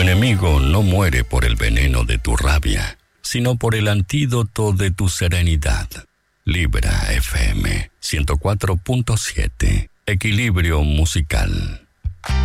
enemigo no muere por el veneno de tu rabia, sino por el antídoto de tu serenidad. Libra FM 104.7. Equilibrio musical.